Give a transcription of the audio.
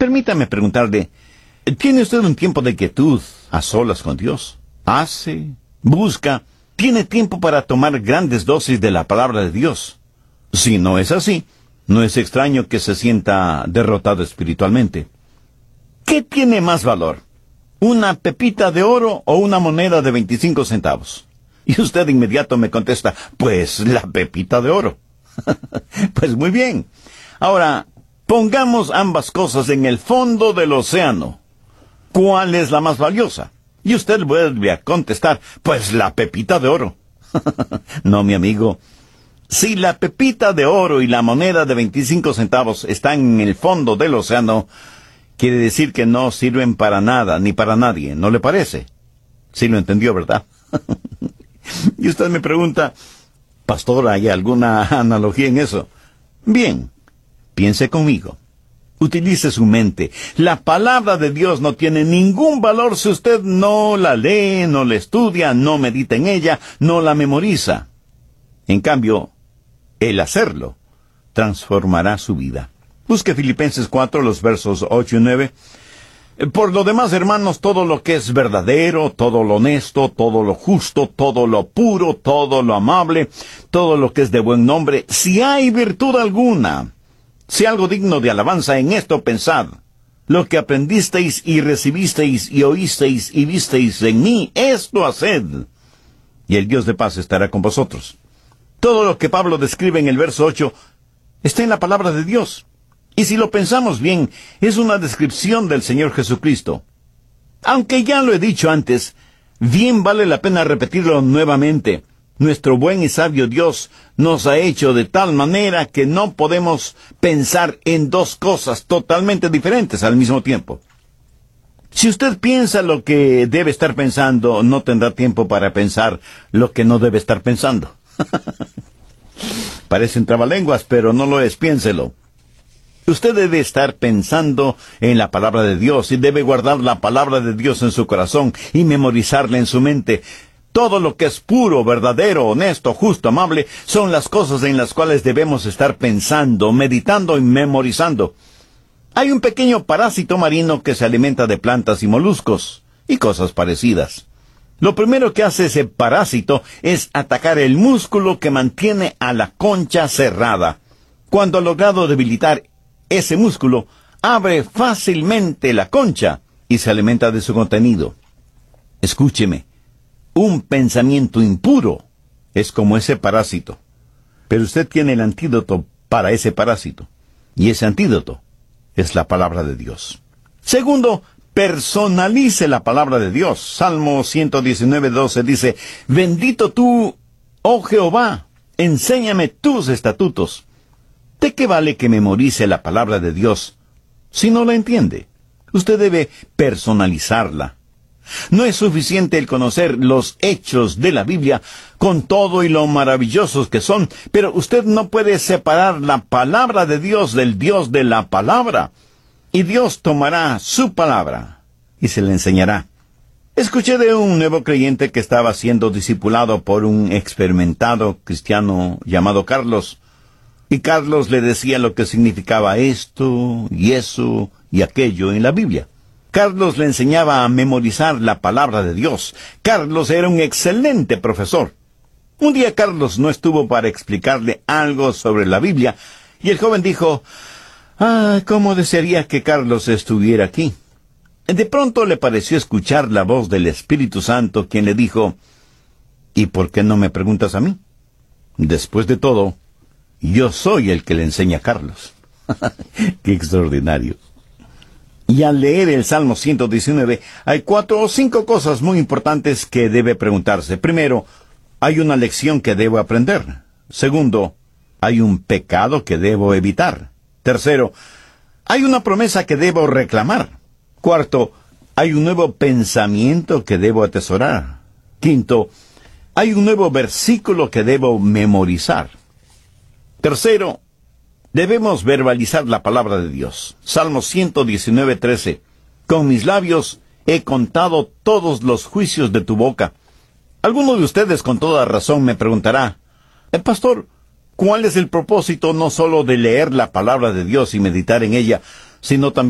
Permítame preguntarle, ¿tiene usted un tiempo de quietud a solas con Dios? Busca, tiene tiempo para tomar grandes dosis de la palabra de Dios. Si no es así, no es extraño que se sienta derrotado espiritualmente. ¿Qué tiene más valor? ¿Una pepita de oro o una moneda de 25 centavos? Y usted de inmediato me contesta, pues la pepita de oro. Pues muy bien. Ahora, pongamos ambas cosas en el fondo del océano. ¿Cuál es la más valiosa? Y usted vuelve a contestar, pues la pepita de oro. No, mi amigo. Si la pepita de oro y la moneda de 25 centavos están en el fondo del océano, quiere decir que no sirven para nada, ni para nadie, ¿no le parece? Sí lo entendió, ¿verdad? Y usted me pregunta, pastor, ¿hay alguna analogía en eso? Bien, piense conmigo. Utilice su mente. La palabra de Dios no tiene ningún valor si usted no la lee, no la estudia, no medita en ella, no la memoriza. En cambio, el hacerlo transformará su vida. Busque Filipenses 4, los versos 8 y 9. Por lo demás, hermanos, todo lo que es verdadero, todo lo honesto, todo lo justo, todo lo puro, todo lo amable, todo lo que es de buen nombre, si hay virtud alguna, si algo digno de alabanza, en esto pensad. Lo que aprendisteis y recibisteis y oísteis y visteis en mí, esto haced, y el Dios de paz estará con vosotros. Todo lo que Pablo describe en el verso 8 está en la palabra de Dios. Y si lo pensamos bien, es una descripción del Señor Jesucristo. Aunque ya lo he dicho antes, bien vale la pena repetirlo nuevamente. Nuestro buen y sabio Dios nos ha hecho de tal manera que no podemos pensar en dos cosas totalmente diferentes al mismo tiempo. Si usted piensa lo que debe estar pensando, no tendrá tiempo para pensar lo que no debe estar pensando. Parecen trabalenguas, pero no lo es, piénselo. Usted debe estar pensando en la palabra de Dios y debe guardar la palabra de Dios en su corazón y memorizarla en su mente. Todo lo que es puro, verdadero, honesto, justo, amable, son las cosas en las cuales debemos estar pensando, meditando y memorizando. Hay un pequeño parásito marino que se alimenta de plantas y moluscos y cosas parecidas. Lo primero que hace ese parásito es atacar el músculo que mantiene a la concha cerrada. Cuando ha logrado debilitar ese músculo, abre fácilmente la concha y se alimenta de su contenido. Escúcheme, un pensamiento impuro es como ese parásito. Pero usted tiene el antídoto para ese parásito. Y ese antídoto es la palabra de Dios. Segundo, personalice la palabra de Dios. Salmo 119:12 dice, bendito tú, oh Jehová, enséñame tus estatutos. ¿De qué vale que memorice la palabra de Dios si no la entiende? Usted debe personalizarla. No es suficiente el conocer los hechos de la Biblia con todo y lo maravillosos que son, pero usted no puede separar la palabra de Dios del Dios de la palabra. Y Dios tomará su palabra y se le enseñará. Escuché de un nuevo creyente que estaba siendo discipulado por un experimentado cristiano llamado Carlos. Y Carlos le decía lo que significaba esto, y eso, y aquello en la Biblia. Carlos le enseñaba a memorizar la palabra de Dios. Carlos era un excelente profesor. Un día Carlos no estuvo para explicarle algo sobre la Biblia, y el joven dijo, cómo desearía que Carlos estuviera aquí. De pronto le pareció escuchar la voz del Espíritu Santo, quien le dijo, ¿y por qué no me preguntas a mí? Después de todo, yo soy el que le enseña a Carlos. ¡Qué extraordinario! Y al leer el Salmo 119, hay 4 o 5 cosas muy importantes que debe preguntarse. Primero, hay una lección que debo aprender. Segundo, hay un pecado que debo evitar. Tercero, hay una promesa que debo reclamar. Cuarto, hay un nuevo pensamiento que debo atesorar. Quinto, hay un nuevo versículo que debo memorizar. Tercero, debemos verbalizar la palabra de Dios. Salmo 119:13. Con mis labios he contado todos los juicios de tu boca. Alguno de ustedes con toda razón me preguntará, pastor, ¿cuál es el propósito no solo de leer la palabra de Dios y meditar en ella, sino también